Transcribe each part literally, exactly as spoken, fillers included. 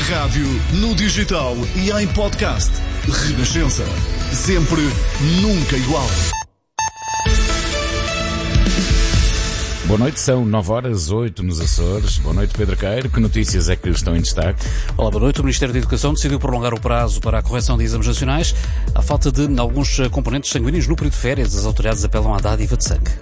rádio, no digital e em podcast. Renascença. Sempre, nunca igual. Boa noite, são nove horas, oito nos Açores. Boa noite, Pedro Queiro. Que notícias é que estão em destaque? Olá, boa noite. O Ministério da Educação decidiu prolongar o prazo para a correção de exames nacionais. À falta de alguns componentes sanguíneos no período de férias, as autoridades apelam à dádiva de sangue.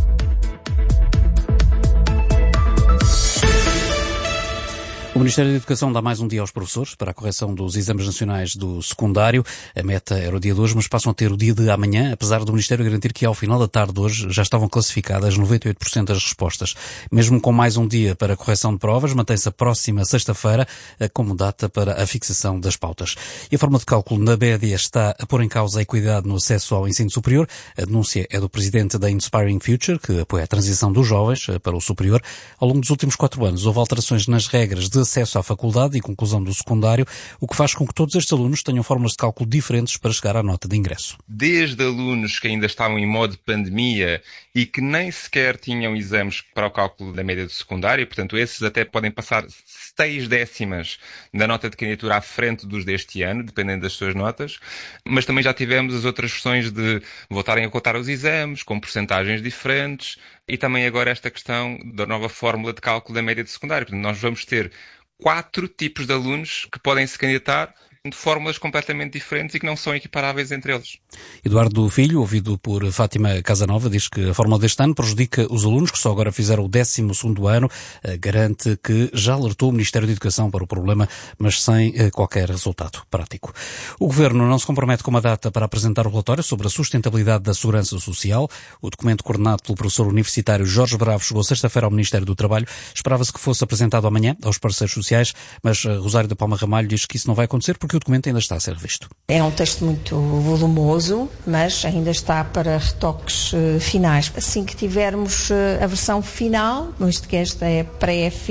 O Ministério da Educação dá mais um dia aos professores para a correção dos exames nacionais do secundário. A meta era o dia de hoje, mas passam a ter o dia de amanhã, apesar do Ministério garantir que ao final da tarde de hoje já estavam classificadas noventa e oito por cento das respostas. Mesmo com mais um dia para a correção de provas, mantém-se a próxima sexta-feira como data para a fixação das pautas. E a forma de cálculo na B E D está a pôr em causa a equidade no acesso ao ensino superior. A denúncia é do presidente da Inspiring Future, que apoia a transição dos jovens para o superior. Ao longo dos últimos quatro anos houve alterações nas regras de acesso à faculdade e conclusão do secundário, o que faz com que todos estes alunos tenham formas de cálculo diferentes para chegar à nota de ingresso. Desde alunos que ainda estavam em modo de pandemia e que nem sequer tinham exames para o cálculo da média do secundário, portanto esses até podem passar seis décimas da nota de candidatura à frente dos deste ano, dependendo das suas notas, mas também já tivemos as outras versões de voltarem a contar os exames, com percentagens diferentes, e também agora esta questão da nova fórmula de cálculo da média do secundário. Portanto, nós vamos ter quatro tipos de alunos que podem se candidatar de fórmulas completamente diferentes e que não são equiparáveis entre eles. Eduardo Filho, ouvido por Fátima Casanova, diz que a fórmula deste ano prejudica os alunos que só agora fizeram o décimo segundo ano. Garante que já alertou o Ministério da Educação para o problema, mas sem qualquer resultado prático. O Governo não se compromete com uma data para apresentar o relatório sobre a sustentabilidade da segurança social. O documento coordenado pelo professor universitário Jorge Bravo chegou sexta-feira ao Ministério do Trabalho. Esperava-se que fosse apresentado amanhã aos parceiros sociais, mas Rosário da Palma Ramalho diz que isso não vai acontecer porque o documento ainda está a ser revisto. É um texto muito volumoso, mas ainda está para retoques uh, finais. Assim que tivermos uh, a versão final, visto que esta é pré-final,